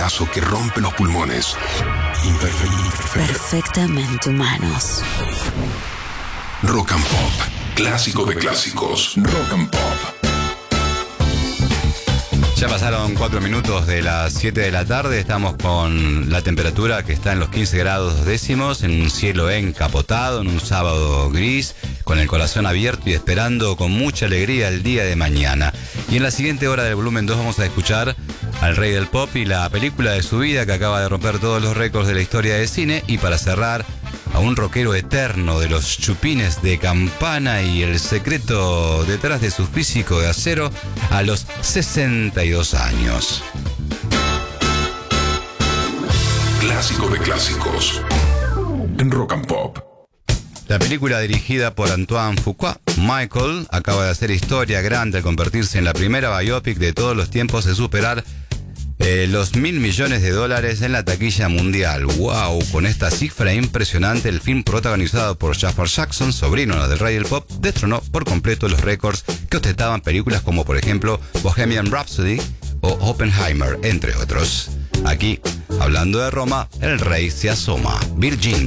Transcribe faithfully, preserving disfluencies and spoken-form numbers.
abrazo que rompe los pulmones. Imperfe- Perfectamente humanos. Rock and Pop. Clásico de clásicos. Rock and Pop. Ya pasaron cuatro minutos de las siete de la tarde. Estamos con la temperatura que está en los quince grados dos décimos, en un cielo encapotado, en un sábado gris, con el corazón abierto y esperando con mucha alegría el día de mañana. Y en la siguiente hora del volumen dos vamos a escuchar al rey del pop y la película de su vida que acaba de romper todos los récords de la historia del cine. Y para cerrar, a un rockero eterno de los chupines de campana y el secreto detrás de su físico de acero a los sesenta y dos años. Clásico de clásicos. En Rock and Pop. La película dirigida por Antoine Fuqua, Michael, acaba de hacer historia grande al convertirse en la primera biopic de todos los tiempos en superar Eh, los mil millones de dólares en la taquilla mundial. ¡Wow! Con esta cifra impresionante, el film protagonizado por Jafar Jackson, sobrino del rey del pop, destronó por completo los récords que ostentaban películas como, por ejemplo, Bohemian Rhapsody o Oppenheimer, entre otros. Aquí, hablando de Roma, el rey se asoma. Virgin.